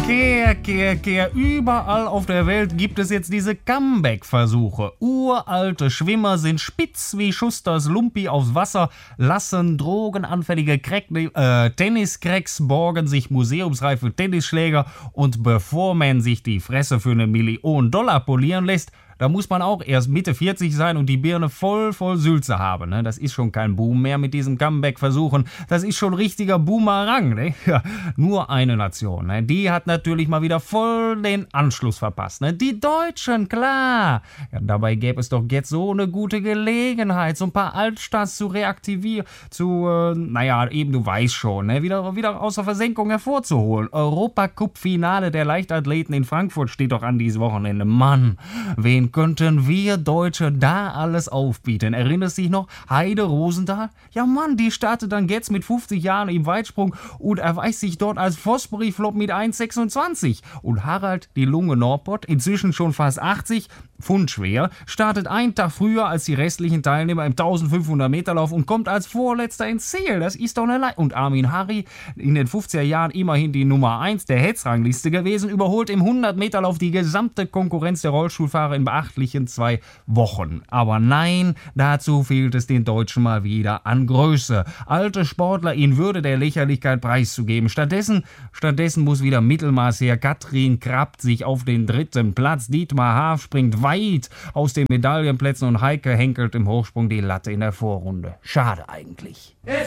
Kehr. Überall auf der Welt gibt es jetzt diese Comeback-Versuche. Uralte Schwimmer sind spitz wie Schusters Lumpi aufs Wasser, lassen drogenanfällige Tenniscracks, borgen sich museumsreife Tennisschläger und bevor man sich die Fresse für $1 Million polieren lässt, da muss man auch erst Mitte 40 sein und die Birne voll Sülze haben. Ne? Das ist schon kein Boom mehr mit diesem Comeback-Versuchen. Das ist schon richtiger Boomerang. Ne? Ja, nur eine Nation. Ne? Die hat natürlich mal wieder voll den Anschluss verpasst. Ne? Die Deutschen, klar. Ja, dabei gäbe es doch jetzt so eine gute Gelegenheit, so ein paar Altstars zu reaktivieren, eben du weißt schon, ne? wieder aus der Versenkung hervorzuholen. Europacup-Finale der Leichtathleten in Frankfurt steht doch an dieses Wochenende. Mann, wen könnten wir Deutsche da alles aufbieten? Erinnerst du dich noch? Heide Rosendahl? Ja Mann, die startet dann jetzt mit 50 Jahren im Weitsprung und erweist sich dort als Fosbury-Flop mit 1,26. Und Harald die Lunge Norpott, inzwischen schon fast 80, Pfund schwer, startet einen Tag früher als die restlichen Teilnehmer im 1500 Meter Lauf und kommt als Vorletzter ins Ziel. Das ist doch eine Leistung. Und Armin Harry, in den 50er Jahren immerhin die Nummer 1 der Hetzrangliste gewesen, überholt im 100 Meter Lauf die gesamte Konkurrenz der Rollstuhlfahrer in beachtlichen 2 Wochen. Aber nein, dazu fehlt es den Deutschen mal wieder an Größe. Alte Sportler in Würde der Lächerlichkeit preiszugeben. Stattdessen muss wieder Mittelmaß her. Katrin krabbt sich auf den 3. Platz. Dietmar Haaf springt weit aus den Medaillenplätzen und Heike henkelt im Hochsprung die Latte in der Vorrunde. Schade eigentlich.